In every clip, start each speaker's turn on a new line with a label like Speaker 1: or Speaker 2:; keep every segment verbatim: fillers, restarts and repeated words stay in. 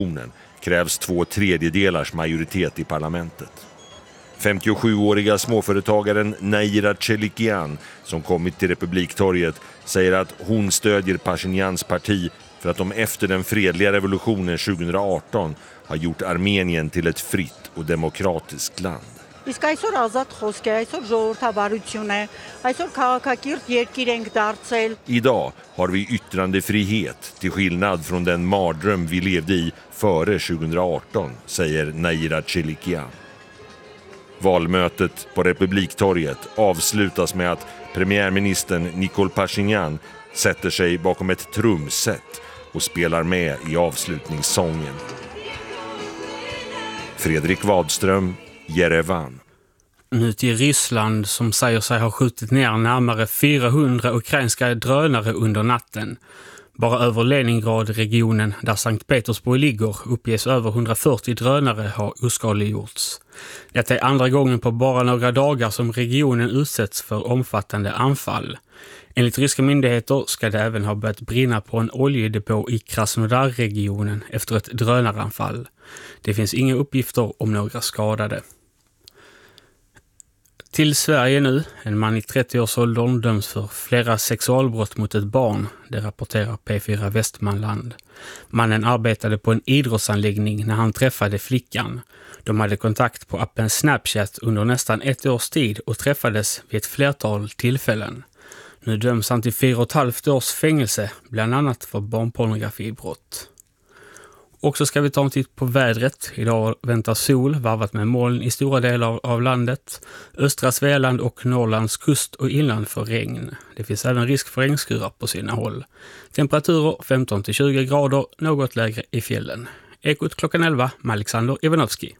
Speaker 1: krävs två tredjedelars majoritet i parlamentet. femtiosjuåriga småföretagaren Naira Chelikian, som kommit till Republiktorget, säger att hon stödjer Pashinjans parti för att de efter den fredliga revolutionen tjugohundraarton har gjort Armenien till ett fritt och demokratiskt land.
Speaker 2: Իսկ այսօր ազատ խոսք է, այսօր ժողովրդավարություն է, այսօր քաղաքակիրթ երկիր ենք դարձել.
Speaker 1: Idag har vi yttrandefrihet till skillnad från den mardröm vi levde i före tjugohundraarton, säger Naira Chelikian. Valmötet på Republiktorget avslutas med att premiärministern Nikol Pashinyan sätter sig bakom ett trumset och spelar med i avslutningssången. Fredrik Wadström, Jerevan.
Speaker 3: Nu till Ryssland, som säger sig ha skjutit ner närmare fyrahundra ukrainska drönare under natten. Bara över Leningrad-regionen, där Sankt Petersburg ligger, uppges över hundrafyrtio drönare ha oskadliggjorts. Detta är andra gången på bara några dagar som regionen utsätts för omfattande anfall. Enligt ryska myndigheter ska det även ha börjat brinna på en oljedepå i Krasnodar-regionen efter ett drönaranfall. Det finns inga uppgifter om några skadade. Till Sverige nu. En man i trettioårsåldern döms för flera sexualbrott mot ett barn. Det rapporterar P fyra Västmanland. Mannen arbetade på en idrottsanläggning när han träffade flickan. De hade kontakt på appen Snapchat under nästan ett års tid och träffades vid ett flertal tillfällen. Nu döms han till fyra och ett halvt års fängelse, bland annat för barnpornografibrott. Och så ska vi ta en titt på vädret. Idag väntar sol, varvat med moln i stora delar av landet. Östra Svealand och Norrlands kust och inland för regn. Det finns även risk för regnskurar på sina håll. Temperaturer femton till tjugo grader, något lägre i fjällen. Ekot klockan elva, med Alexander Ivanovski.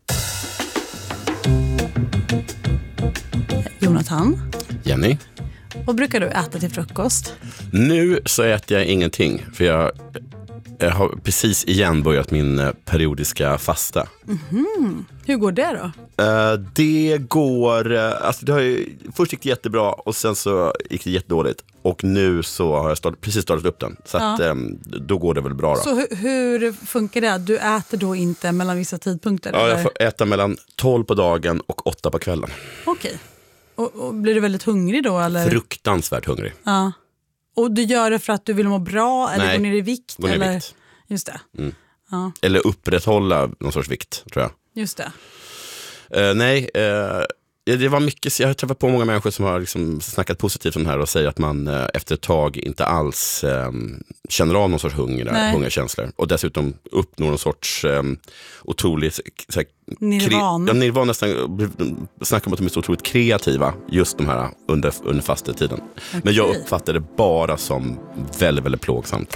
Speaker 4: Jonathan.
Speaker 5: Jenny.
Speaker 4: Vad brukar du äta till frukost?
Speaker 5: Nu så äter jag ingenting, för jag... Jag har precis igen börjat min periodiska fasta.
Speaker 4: Mm-hmm. Hur går det då?
Speaker 5: Uh, det går... Uh, alltså det har ju, först gick det jättebra och sen så gick det jättedåligt. Och nu så har jag start, precis startat upp den. Så
Speaker 4: ja.
Speaker 5: att, um, då går det väl bra då.
Speaker 4: Så hur, hur funkar det? Du äter då inte mellan vissa tidpunkter?
Speaker 5: Ja,
Speaker 4: eller?
Speaker 5: jag får äta mellan tolv på dagen och åtta på kvällen.
Speaker 4: Okej. Och, och blir du väldigt hungrig då? Eller?
Speaker 5: Fruktansvärt hungrig.
Speaker 4: Ja. Och du gör det för att du vill må bra eller
Speaker 5: Nej,
Speaker 4: gå ner i vikt?
Speaker 5: gå ner i
Speaker 4: eller?
Speaker 5: vikt.
Speaker 4: Just det.
Speaker 5: Mm.
Speaker 4: Ja.
Speaker 5: Eller upprätthålla någon sorts vikt, tror jag.
Speaker 4: Just det.
Speaker 5: Uh, nej, uh, det var mycket, jag har träffat på många människor som har liksom snackat positivt om det här och säger att man uh, efter ett tag inte alls um, känner av någon sorts hunger, hungerkänslor. Och dessutom uppnår någon sorts um, otroligt såhär,
Speaker 4: nirvan.
Speaker 5: Kre- ja, nirvan nästan, snackar om att de är så otroligt kreativa just de här under, under fastetiden. Okay. Men jag uppfattar det bara som väldigt, väldigt plågsamt.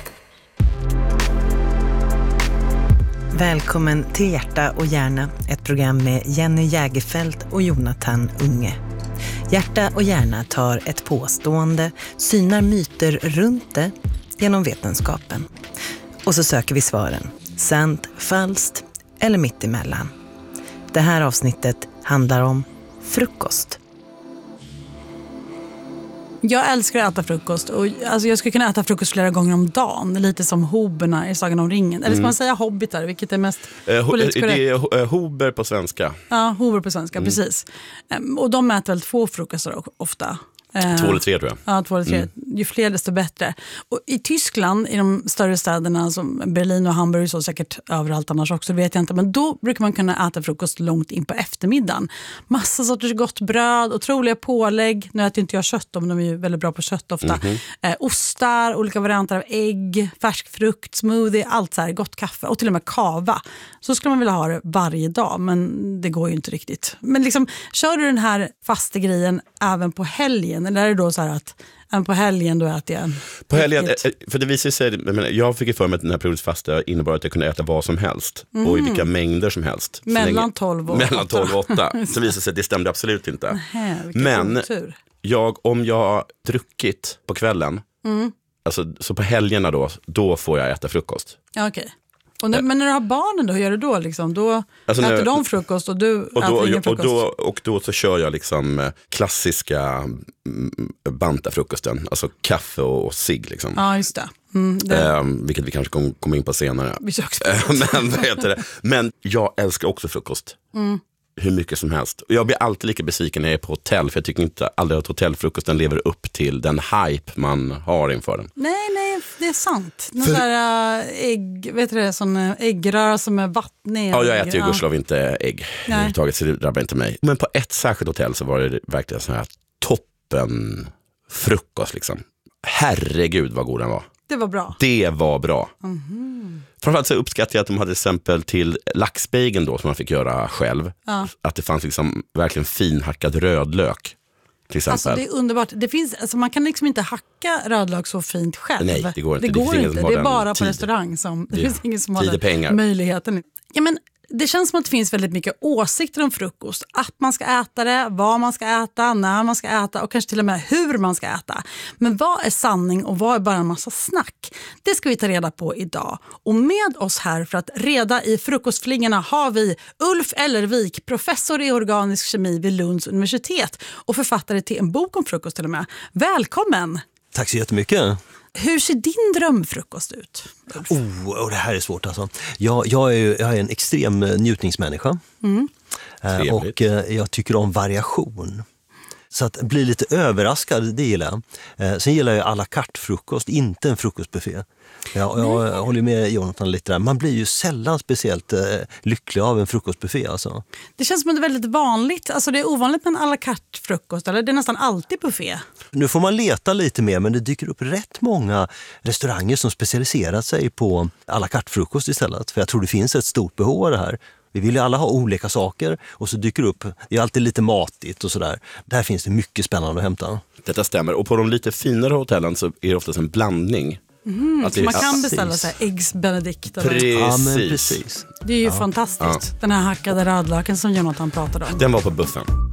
Speaker 6: Välkommen till Hjärta och hjärna, ett program med Jenny Jägerfelt och Jonathan Unge. Hjärta och hjärna tar ett påstående, synar myter runt det genom vetenskapen. Och så söker vi svaren, sant, falskt eller mitt emellan. Det här avsnittet handlar om frukost.
Speaker 4: Jag älskar att äta frukost och alltså jag skulle kunna äta frukost flera gånger om dagen, lite som hoberna i Sagan om ringen. Eller ska man säga hobbitar, vilket är mest
Speaker 5: eh,
Speaker 4: politiskt korrekt?
Speaker 5: Det är eh, hober på svenska.
Speaker 4: Ja, hober på svenska, mm. precis. Um, och de äter väl två frukostar ofta.
Speaker 5: Två eller tre tror jag.
Speaker 4: Ja, två eller tre. Mm. Ju fler desto bättre. Och i Tyskland, i de större städerna som Berlin och Hamburg, så säkert överallt annars också, det vet jag inte. Men då brukar man kunna äta frukost långt in på eftermiddagen. Massa sorters gott bröd, otroliga pålägg. Nu äter inte jag kött, men de är ju väldigt bra på kött ofta. Mm-hmm. Eh, ostar, olika varianter av ägg, färsk frukt, smoothie, allt så här, gott kaffe och till och med kava. Så skulle man vilja ha det varje dag, men det går ju inte riktigt. Men liksom, kör du den här fasta grejen även på helgen? Eller är det då så här att även på helgen då äter jag?
Speaker 5: På helgen, för det visar sig, jag fick ju för mig att den här periodisk fasta innebar att jag kunde äta vad som helst. Mm. Och i vilka mängder som helst.
Speaker 4: Mellan tolv och
Speaker 5: Mellan tolv och åtta. Så visar sig att det stämde absolut inte.
Speaker 4: Nähä,
Speaker 5: men
Speaker 4: otur.
Speaker 5: jag, om jag har druckit på kvällen, mm. alltså, så på helgerna då, då får jag äta frukost.
Speaker 4: Ja, okej. Okay. Och när, men när du har barnen då, hur gör du då? Liksom? Då
Speaker 5: alltså
Speaker 4: äter
Speaker 5: när,
Speaker 4: de frukost och du
Speaker 5: och
Speaker 4: äter
Speaker 5: då,
Speaker 4: ingen frukost?
Speaker 5: Och då, och då så kör jag liksom klassiska banta-frukosten. Alltså kaffe och cigg liksom.
Speaker 4: Ja, just det. Mm, det...
Speaker 5: eh, vilket vi kanske kommer kom in på senare. men, vad heter det? Men jag älskar också frukost. Mm. Hur mycket som helst. Och jag blir alltid lika besviken när jag är på hotell, för jag tycker inte aldrig att hotellfrukosten lever upp till den hype man har inför den.
Speaker 4: Nej, nej, det är sant. Någon för... där äh, ägg, vet du det, sån äggröra som är vattnig.
Speaker 5: Ja, jag äter ju gudskelov inte ägg överhuvudtaget, så det drabbar inte mig. Men på ett särskilt hotell så var det verkligen så här toppen frukost liksom. Herregud vad god den var.
Speaker 4: Det var bra.
Speaker 5: Det var bra.
Speaker 4: Mm-hmm.
Speaker 5: Framförallt så uppskattar jag att de hade exempel till laxbejgen då som man fick göra själv. Ja. Att det fanns liksom verkligen finhackad rödlök. Till exempel.
Speaker 4: Alltså det är underbart. Det finns, alltså man kan liksom inte hacka rödlök så fint själv.
Speaker 5: Nej, det går inte.
Speaker 4: Det, går det, inte. Det är bara
Speaker 5: tid.
Speaker 4: På restaurang som det, det finns ingen som har den
Speaker 5: pengar.
Speaker 4: möjligheten. Ja, men det känns som att det finns väldigt mycket åsikter om frukost. Att man ska äta det, vad man ska äta, när man ska äta och kanske till och med hur man ska äta. Men vad är sanning och vad är bara en massa snack? Det ska vi ta reda på idag. Och med oss här för att reda i frukostflingorna har vi Ulf Ellervik, professor i organisk kemi vid Lunds universitet och författare till en bok om frukost till och med. Välkommen!
Speaker 7: Tack så jättemycket.
Speaker 4: Hur ser din drömfrukost ut?
Speaker 7: Oh, oh, det här är svårt alltså. Jag, jag, är, jag är en extrem njutningsmänniska. Mm. Eh, och eh, jag tycker om variation. Så att bli lite överraskad, det gillar jag. Eh, sen gillar jag à la carte frukost, inte en frukostbuffé. Jag, jag, jag håller med Jonathan lite där. Man blir ju sällan speciellt eh, lycklig av en frukostbuffé. Alltså.
Speaker 4: Det känns som att det är väldigt vanligt. Alltså det är ovanligt med en à la carte frukost. Eller det är nästan alltid buffé.
Speaker 7: Nu får man leta lite mer, men det dyker upp rätt många restauranger som specialiserat sig på à la carte frukost istället. För jag tror det finns ett stort behov av det här. Vi vill ju alla ha olika saker och så dyker upp, det är alltid lite matigt och sådär. Där finns det mycket spännande att hämta.
Speaker 5: Detta stämmer. Och på de lite finare hotellen så är det oftast en blandning.
Speaker 4: Mm,
Speaker 5: det,
Speaker 4: man kan
Speaker 5: ja,
Speaker 4: beställa sig eggs benedict.
Speaker 5: Precis.
Speaker 7: Ja, men precis.
Speaker 4: Det är ju
Speaker 5: ja.
Speaker 4: fantastiskt.
Speaker 5: Ja.
Speaker 4: Den här hackade rödlöken som Jonathan pratade om.
Speaker 5: Den var på buffen.